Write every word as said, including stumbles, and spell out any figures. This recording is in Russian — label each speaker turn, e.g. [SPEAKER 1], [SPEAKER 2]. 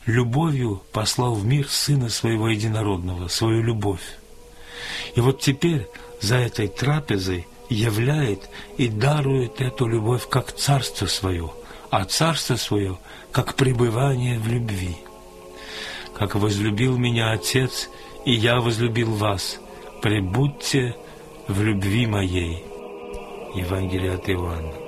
[SPEAKER 1] любовью послал в мир Сына Своего Единородного, Свою любовь. И вот теперь за этой трапезой являет и дарует эту любовь как Царство Свое, а Царство Свое как пребывание в любви. Как возлюбил меня Отец, и я возлюбил вас, пребудьте в любви моей. Евангелие от Иоанна.